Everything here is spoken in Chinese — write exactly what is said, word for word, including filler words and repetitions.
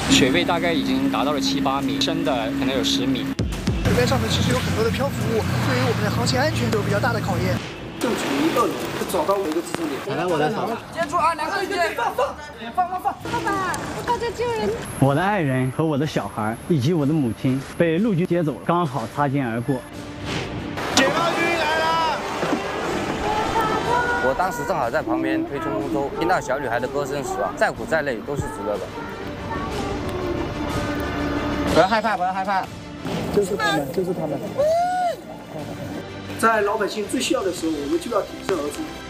水位大概已经达到了七八米，深的可能有十米。 水面上面其实有很多的漂浮物，对于我们的航行安全都有比较大的考验。 正处于二楼，找到我一个支撑点。 来来，我来找。 接住啊，两个人接，放放放放放。 爸爸，我在救人。 我的爱人和我的小孩以及我的母亲被陆军接走了，刚好擦肩而过。 解放军来了！ 我当时正好在旁边推冲锋舟，听到小女孩的歌声时啊，再苦再累都是值得的。不要害怕，不要害怕。 就是他们，就是他们。在老百姓最需要的时候，我们就要挺身而出。